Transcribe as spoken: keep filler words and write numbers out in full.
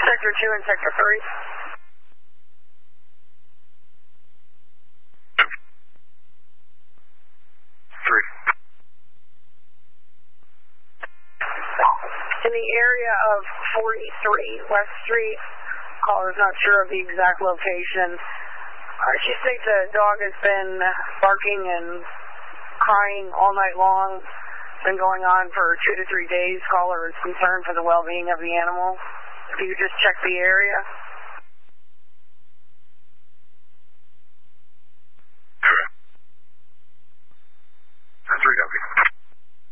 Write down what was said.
Sector two and Sector three. Three. In the area of forty-three West Street, caller's not sure of the exact location. Uh, she thinks the dog has been barking and crying all night long. It's been going on for two to three days. Caller is concerned for the well-being of the animal. If you could just check the area.